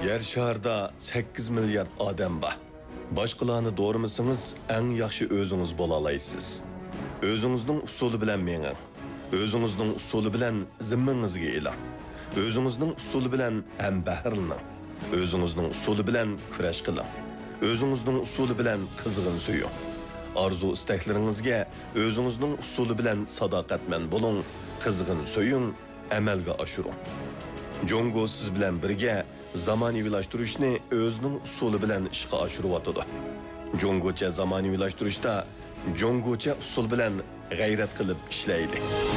Yer şarda 8 milyard adam var. Başqalarını doğrumasanız en yaxşı özünüz bola alaysız. Özünüzün usulü bilen menin. Özünüzün usulü bilen zimminizge elan. Özünüzün usulü bilen hem bahırlının. Özünüzün usulü bilen küreş kılın. Özünüzün usulü bilen kızgın suyun. Arzu isteklerinizge özünüzün usulü bilen sadaqatmen bulun, kızgın suyun, amalga aşırın. Jongo siz bilen birge zamaniyvilaştırışni özünün usulü bilen işqa aşırıvatıdı. Jongocha zamaniyvilaştırışda Jongocha usul bilen gayret kılıp işleyli.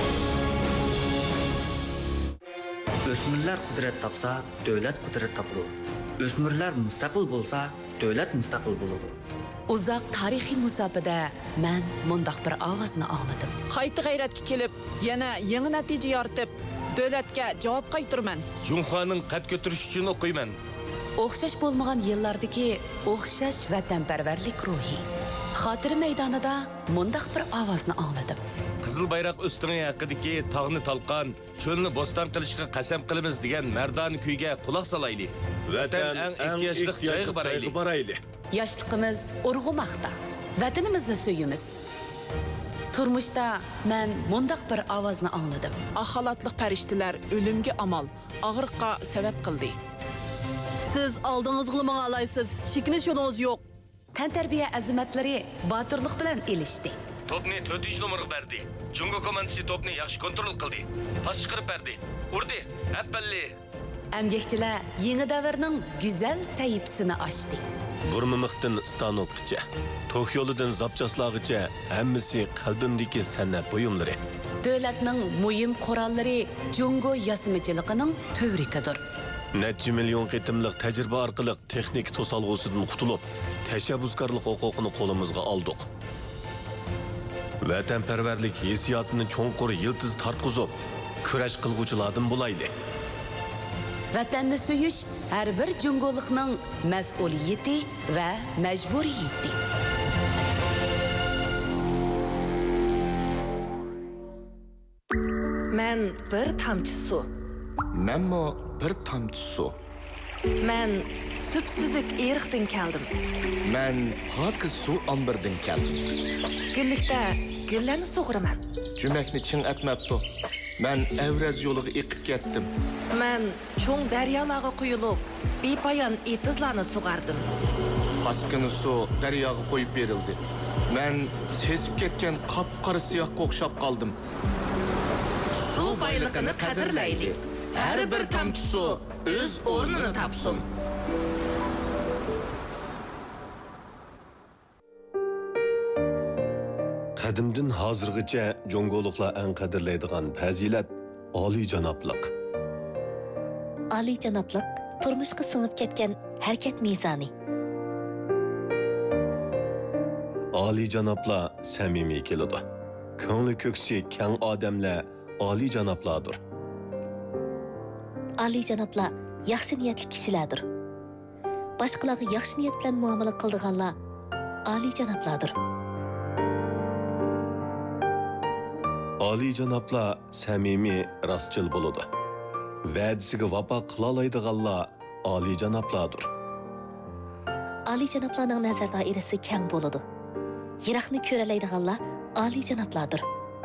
Ösmürler kudret tapsa, devlet kudret tapılır. Ösmürler müstakil bolsa, devlet müstakil buludu. Uzaq tarixiy musofada men mundaq bir ovozni angladim. Qayta g'ayratga kelib, yana yangi natija yoritib, davlatga javob qaytiraman. Junxoning qad ko'tarish uchun o'qiyman. O'xshash bo'lmagan yillardagi o'xshash vatanparvarlik ruhi. Xotira maydonida mundaq bir ovozni angladim. Qizil bayroq usting'i haqidagi tog'ni talqon, cho'lni bo'ston qilishga qasam qilamiz degan mardon kuyga quloq solayli. Vatan eng ehtiyojli joyga borayli. Yoshligimiz urg'umoqda. Vatanimizni suyimiz. Turmuşda men mundaq bir ovozni angladim. Axalatliq farishtalar o'limga amal, og'riqqa sabab qildi. Siz oldingizga menga alaysiz, chekinish yo'lingiz yo'q. Tantarbiya azimatlari botirlik bilan elishdi. Topni 4 nomerga berdi. Jungo komandasi topni yaxshi kontrol qildi. Pas chiqarib berdi. Urdi. Appalli. Emgekçiler yeni davrning güzel sayıpsını açtı. Burmumukdan stanokgacha, Tokyoludan zapçaslagıcha hammasi qalbimdagi san'at buyumlari. Davlatning muhim qurolları Jungo yasimichiligining tövrikidir. Necha million qitimliq tajriba orqali texnik to'salg'usidan qutulib, tashabbuskorlik huquqini qo'limizga oldik. Vatanparvarlik hissiyotini cho'nqur yildiz tartqizib, kurash qilguvchilardan bo'layli. Vatanni suyish har bir jungolikning mas'uliyati va majburiyati. Men bir tamchi suv. Menmo bir tamchi suv. Men süpsüzük eriqdan keldim. Men pokiz suv ombirdan keldim. Gullikda gullarni sug'uraman. Jumakni chin atmabdi. Men Evraz yo'liga eqib ketdim. Men cho'ng daryolarga quyilib, bepoyon etizlarni sug'ardim. Toshqin suv daryoga qo'yib berildi. Men sesib ketgan qop-qora siyohga o'xshab qoldim. Suv boyligini qadrlaydi. Har bir tomchi suv o'z o'rnini topsin. Qadimdan hozirgacha jongoliklar eng qadrlaydigan fazilat oliyjanoblik. Oliyjanoblik turmushga singib ketgan harakat mezoni. Oliyjanoblar samimiy keladi. Ko'ngli ko'ksi keng odamlar oliyjanoblardir. Oliyjanoblar yaxshi niyatli kishilardir. Boshqalarga yaxshi niyat bilan muomala qiladiganlar oliyjanoblardir. Oliyjanoblar samimiy, rostchil bo'ladi. Va'dasiga vafo qila oladiganlar oliyjanoblardir. Oliyjanoblarning nazar doirasi keng bo'ladi. Yiroqni ko'ra oladiganlar oliyjanoblardir.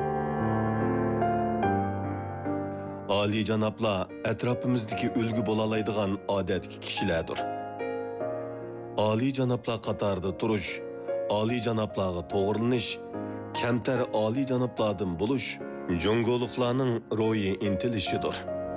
Oliyjanoblar atrofimizdagi ulgu bo'la oladigan odatli kishilardir. Oliyjanoblar qatorida turish, oliyjanoblarga to'g'rilanish, kamtar oliyjanoblardan bo'lish jongoliklarning ro'yi intilishidir.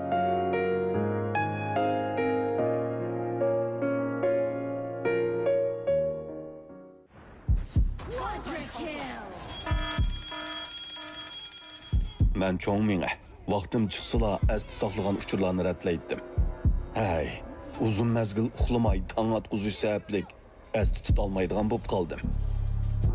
Men cho'ng menga vaqtim chiqsala asti saqlagan uchurlarni ratlaydim. Hay, uzun mezgil uxlamay tong atquzish sabablik asti tutolmaydigan bo'lib qoldim.